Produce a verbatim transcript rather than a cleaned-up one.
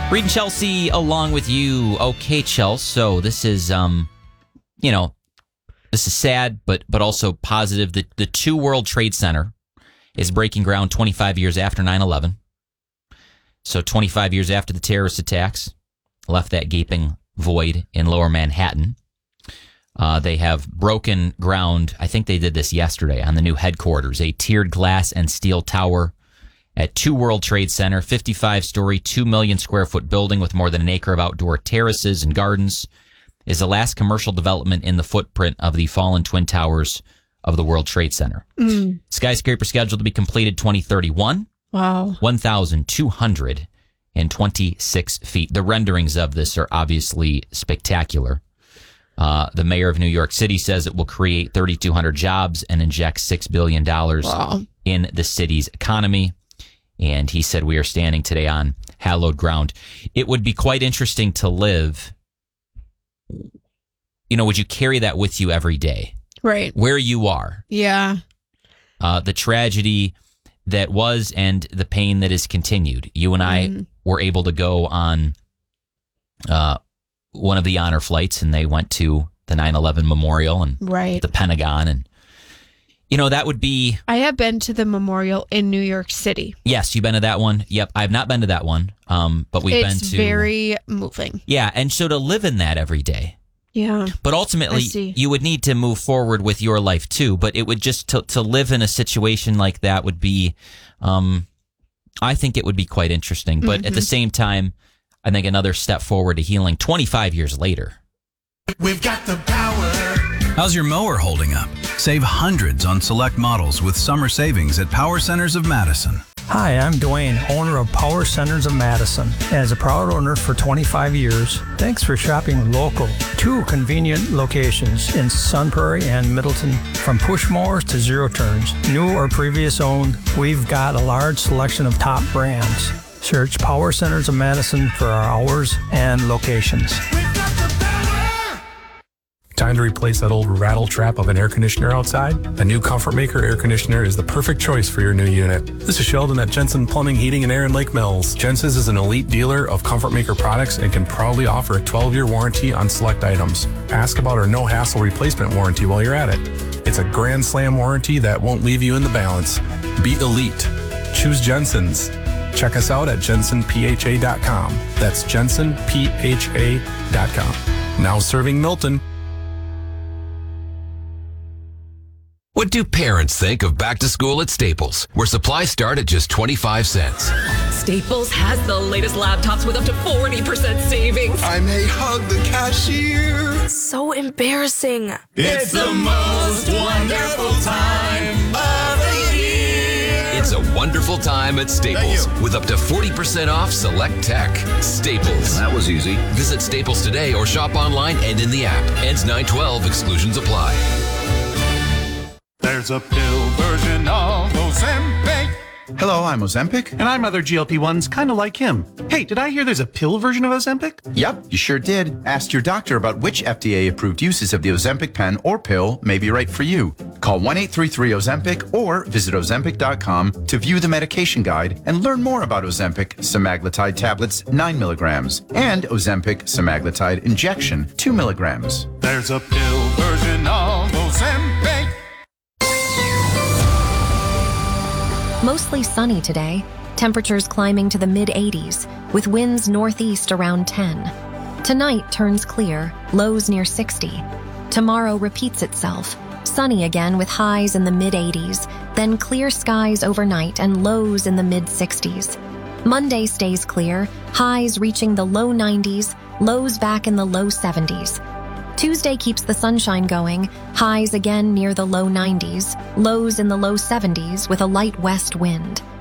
Reed and Chelsea along with you. Okay, Chelsea. So this is, um, you know, this is sad, but but also positive. The, the two World Trade Center is breaking ground twenty-five years after nine eleven. So twenty-five years after the terrorist attacks left that gaping void in lower Manhattan. Uh, they have broken ground. I think they did this yesterday on the new headquarters, a tiered glass and steel tower at two World Trade Center, fifty-five story, two million square foot building with more than an acre of outdoor terraces and gardens, is the last commercial development in the footprint of the fallen twin towers of the World Trade Center. Mm. Skyscraper scheduled to be completed twenty thirty-one. Wow. one thousand two hundred twenty-six feet. The renderings of this are obviously spectacular. Uh, the mayor of New York City says it will create three thousand two hundred jobs and inject six billion dollars wow. in the city's economy. And he said, we are standing today on hallowed ground. It would be quite interesting to live. You know, would you carry that with you every day? Right. Where you are. Yeah. Uh, the tragedy that was and the pain that is continued. You and I mm. were able to go on uh, one of the honor flights, and they went to the nine eleven memorial and right. the Pentagon. And, you know, that would be... I have been to the memorial in New York City. Yes, you've been to that one. Yep, I have not been to that one, um, but we've it's been to... It's very moving. Yeah, and so to live in that every day. Yeah. But ultimately, you would need to move forward with your life, too. But it would just... To, to live in a situation like that would be... Um, I think it would be quite interesting. But mm-hmm. at the same time, I think another step forward to healing twenty-five years later. We've got the power. How's your mower holding up? Save hundreds on select models with summer savings at Power Centers of Madison. Hi, I'm Dwayne, owner of Power Centers of Madison. As a proud owner for twenty-five years, thanks for shopping local. Two convenient locations in Sun Prairie and Middleton. From push mowers to zero turns, new or previous owned, we've got a large selection of top brands. Search Power Centers of Madison for our hours and locations. Time to replace that old rattle trap of an air conditioner outside? The new Comfort Maker air conditioner is the perfect choice for your new unit. This is Sheldon at Jensen Plumbing, Heating and Air in Lake Mills. Jensen's is an elite dealer of Comfort Maker products and can proudly offer a twelve-year warranty on select items. Ask about our no-hassle replacement warranty while you're at it. It's a grand slam warranty that won't leave you in the balance. Be elite. Choose Jensen's. Check us out at jensen p h a dot com. That's jensen p h a dot com. Now serving Milton. What do parents think of back to school at Staples, where supplies start at just twenty-five cents? Staples has the latest laptops with up to forty percent savings. I may hug the cashier. So embarrassing. It's the most wonderful time of the year. It's a wonderful time at Staples with up to forty percent off select tech. Staples. That was easy. Visit Staples today or shop online and in the app. Ends nine twelve. Exclusions apply. There's a pill version of Ozempic. Hello, I'm Ozempic. And I'm other G L P ones kind of like him. Hey, did I hear there's a pill version of Ozempic? Yep, you sure did. Ask your doctor about which F D A-approved uses of the Ozempic pen or pill may be right for you. Call one eight three three Ozempic or visit ozempic dot com to view the medication guide and learn more about Ozempic semaglutide tablets nine milligrams and Ozempic semaglutide injection two milligrams. There's a pill version of Ozempic. Mostly sunny today, temperatures climbing to the mid eighties, with winds northeast around ten. Tonight turns clear, lows near sixty. Tomorrow repeats itself, sunny again with highs in the mid eighties, then clear skies overnight and lows in the mid sixties. Monday stays clear, highs reaching the low nineties, lows back in the low seventies. Tuesday keeps the sunshine going, highs again near the low nineties, lows in the low seventies with a light west wind.